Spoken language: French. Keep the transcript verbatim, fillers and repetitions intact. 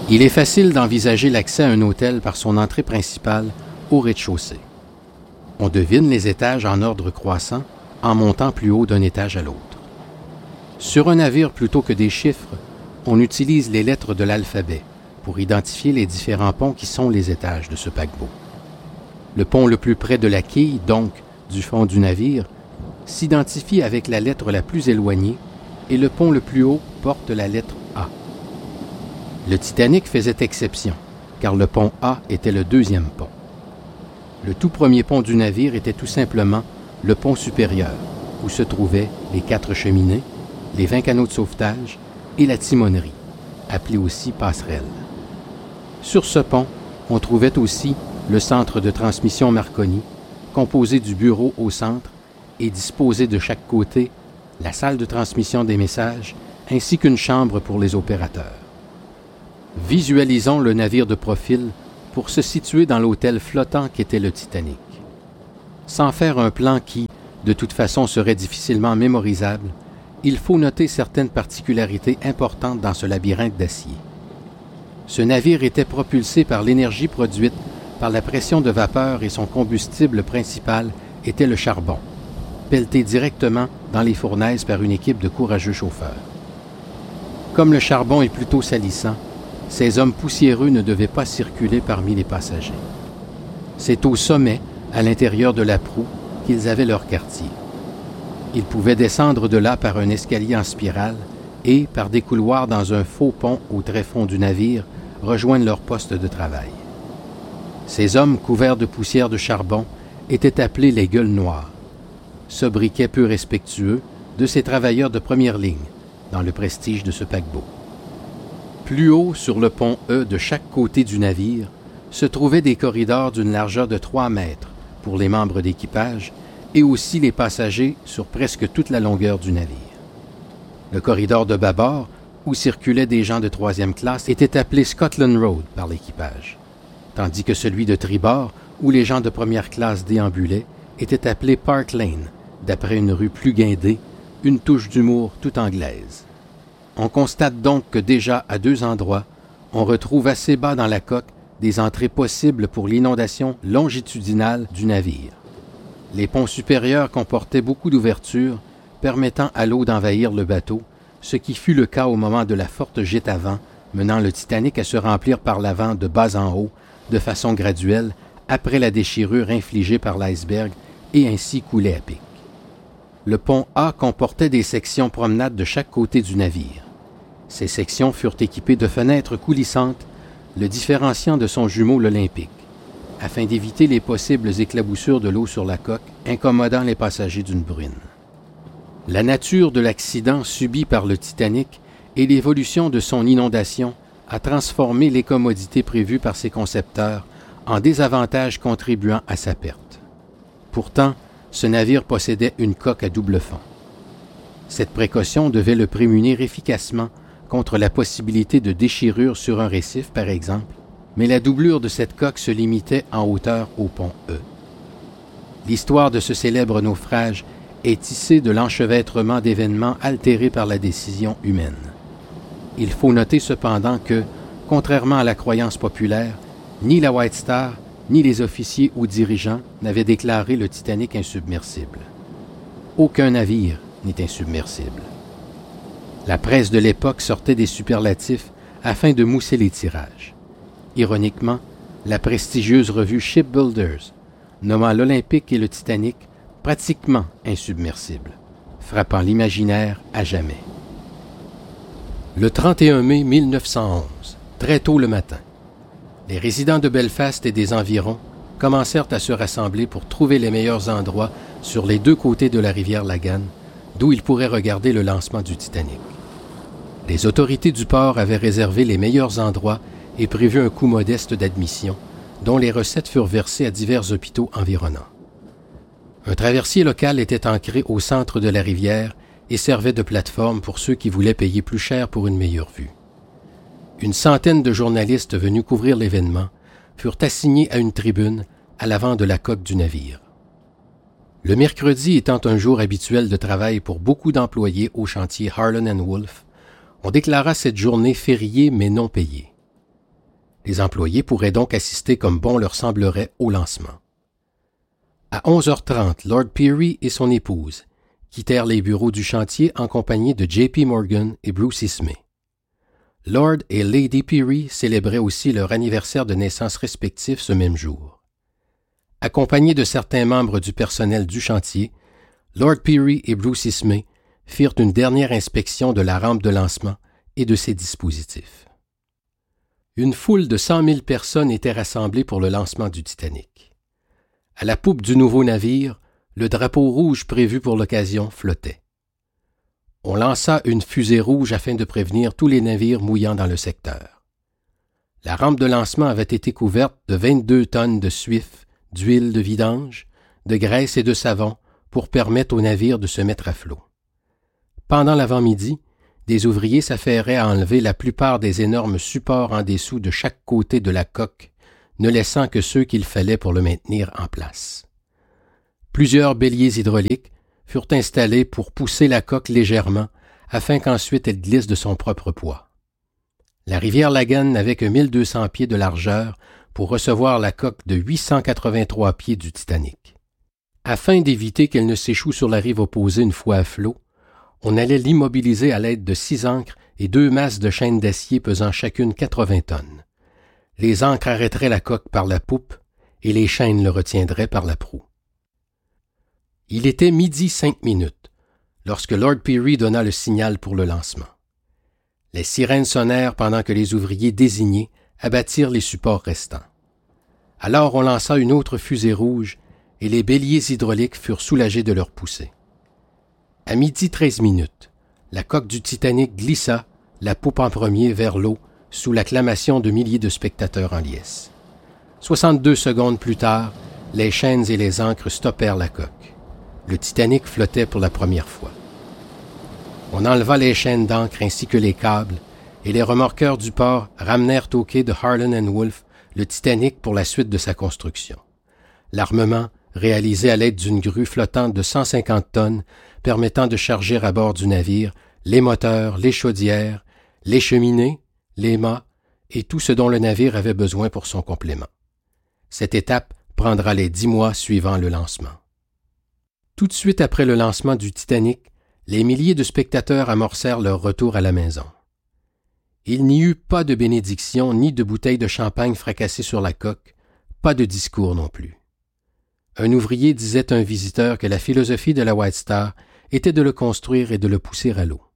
Il est facile d'envisager l'accès à un hôtel par son entrée principale au rez-de-chaussée. On devine les étages en ordre croissant en montant plus haut d'un étage à l'autre. Sur un navire, plutôt que des chiffres, on utilise les lettres de l'alphabet pour identifier les différents ponts qui sont les étages de ce paquebot. Le pont le plus près de la quille, donc du fond du navire, s'identifie avec la lettre la plus éloignée et le pont le plus haut porte la lettre A. Le Titanic faisait exception, car le pont A était le deuxième pont. Le tout premier pont du navire était tout simplement le pont supérieur, où se trouvaient les quatre cheminées, les vingt canaux de sauvetage et la timonerie, appelée aussi passerelle. Sur ce pont, on trouvait aussi le centre de transmission Marconi, composé du bureau au centre et disposé de chaque côté la salle de transmission des messages ainsi qu'une chambre pour les opérateurs. Visualisons le navire de profil pour se situer dans l'hôtel flottant qu'était le Titanic. Sans faire un plan qui, de toute façon, serait difficilement mémorisable, il faut noter certaines particularités importantes dans ce labyrinthe d'acier. Ce navire était propulsé par l'énergie produite par la pression de vapeur et son combustible principal était le charbon, pelleté directement dans les fournaises par une équipe de courageux chauffeurs. Comme le charbon est plutôt salissant, ces hommes poussiéreux ne devaient pas circuler parmi les passagers. C'est au sommet, à l'intérieur de la proue, qu'ils avaient leur quartier. Ils pouvaient descendre de là par un escalier en spirale et, par des couloirs dans un faux pont au tréfonds du navire, rejoindre leur poste de travail. Ces hommes couverts de poussière de charbon étaient appelés les gueules noires, sobriquet peu respectueux de ces travailleurs de première ligne dans le prestige de ce paquebot. Plus haut, sur le pont E de chaque côté du navire, se trouvaient des corridors d'une largeur de trois mètres pour les membres d'équipage et aussi les passagers sur presque toute la longueur du navire. Le corridor de bâbord, où circulaient des gens de troisième classe, était appelé Scotland Road par l'équipage, tandis que celui de tribord, où les gens de première classe déambulaient, était appelé Park Lane, d'après une rue plus guindée, une touche d'humour toute anglaise. On constate donc que déjà à deux endroits, on retrouve assez bas dans la coque des entrées possibles pour l'inondation longitudinale du navire. Les ponts supérieurs comportaient beaucoup d'ouvertures, permettant à l'eau d'envahir le bateau, ce qui fut le cas au moment de la forte gîte à vent, menant le Titanic à se remplir par l'avant de bas en haut, de façon graduelle, après la déchirure infligée par l'iceberg, et ainsi couler à pic. Le pont A comportait des sections promenades de chaque côté du navire. Ces sections furent équipées de fenêtres coulissantes, le différenciant de son jumeau l'Olympique, afin d'éviter les possibles éclaboussures de l'eau sur la coque, incommodant les passagers d'une bruine. La nature de l'accident subi par le Titanic et l'évolution de son inondation a transformé les commodités prévues par ses concepteurs en désavantages contribuant à sa perte. Pourtant, ce navire possédait une coque à double fond. Cette précaution devait le prémunir efficacement contre la possibilité de déchirure sur un récif, par exemple, mais la doublure de cette coque se limitait en hauteur au pont E. L'histoire de ce célèbre naufrage est tissée de l'enchevêtrement d'événements altérés par la décision humaine. Il faut noter cependant que, contrairement à la croyance populaire, ni la White Star, ni les officiers ou dirigeants n'avaient déclaré le Titanic insubmersible. Aucun navire n'est insubmersible. La presse de l'époque sortait des superlatifs afin de mousser les tirages. Ironiquement, la prestigieuse revue Shipbuilders nomma l'Olympique et le Titanic pratiquement insubmersibles, frappant l'imaginaire à jamais. Le trente et un mai mille neuf cent onze, très tôt le matin, les résidents de Belfast et des environs commencèrent à se rassembler pour trouver les meilleurs endroits sur les deux côtés de la rivière Lagan, d'où ils pourraient regarder le lancement du Titanic. Les autorités du port avaient réservé les meilleurs endroits et prévu un coût modeste d'admission, dont les recettes furent versées à divers hôpitaux environnants. Un traversier local était ancré au centre de la rivière et servait de plateforme pour ceux qui voulaient payer plus cher pour une meilleure vue. Une centaine de journalistes venus couvrir l'événement furent assignés à une tribune à l'avant de la coque du navire. Le mercredi étant un jour habituel de travail pour beaucoup d'employés au chantier Harland and Wolff, on déclara cette journée fériée mais non payée. Les employés pourraient donc assister comme bon leur semblerait au lancement. À onze heures trente, Lord Peary et son épouse quittèrent les bureaux du chantier en compagnie de J P Morgan et Bruce Ismay. Lord et Lady Peary célébraient aussi leur anniversaire de naissance respectif ce même jour. Accompagnés de certains membres du personnel du chantier, Lord Peary et Bruce Ismay firent une dernière inspection de la rampe de lancement et de ses dispositifs. Une foule de cent mille personnes était rassemblée pour le lancement du Titanic. À la poupe du nouveau navire, le drapeau rouge prévu pour l'occasion flottait. On lança une fusée rouge afin de prévenir tous les navires mouillant dans le secteur. La rampe de lancement avait été couverte de vingt-deux tonnes de suif, d'huile de vidange, de graisse et de savon pour permettre aux navires de se mettre à flot. Pendant l'avant-midi, des ouvriers s'affairaient à enlever la plupart des énormes supports en dessous de chaque côté de la coque, ne laissant que ceux qu'il fallait pour le maintenir en place. Plusieurs béliers hydrauliques furent installés pour pousser la coque légèrement afin qu'ensuite elle glisse de son propre poids. La rivière Lagan n'avait que mille deux cents pieds de largeur pour recevoir la coque de huit cent quatre-vingt-trois pieds du Titanic. Afin d'éviter qu'elle ne s'échoue sur la rive opposée une fois à flot, on allait l'immobiliser à l'aide de six ancres et deux masses de chaînes d'acier pesant chacune quatre-vingts tonnes. Les ancres arrêteraient la coque par la poupe et les chaînes le retiendraient par la proue. Il était midi cinq minutes lorsque Lord Peary donna le signal pour le lancement. Les sirènes sonnèrent pendant que les ouvriers désignés abattirent les supports restants. Alors on lança une autre fusée rouge et les béliers hydrauliques furent soulagés de leur poussée. À midi treize minutes, la coque du Titanic glissa, la poupe en premier, vers l'eau, sous l'acclamation de milliers de spectateurs en liesse. soixante-deux secondes plus tard, les chaînes et les ancres stoppèrent la coque. Le Titanic flottait pour la première fois. On enleva les chaînes d'ancre ainsi que les câbles, et les remorqueurs du port ramenèrent au quai de Harland and Wolff le Titanic pour la suite de sa construction. L'armement, réalisé à l'aide d'une grue flottante de cent cinquante tonnes, permettant de charger à bord du navire les moteurs, les chaudières, les cheminées, les mâts et tout ce dont le navire avait besoin pour son complément. Cette étape prendra les dix mois suivant le lancement. Tout de suite après le lancement du Titanic, les milliers de spectateurs amorcèrent leur retour à la maison. Il n'y eut pas de bénédiction ni de bouteilles de champagne fracassées sur la coque, pas de discours non plus. Un ouvrier disait à un visiteur que la philosophie de la White Star était de le construire et de le pousser à l'eau.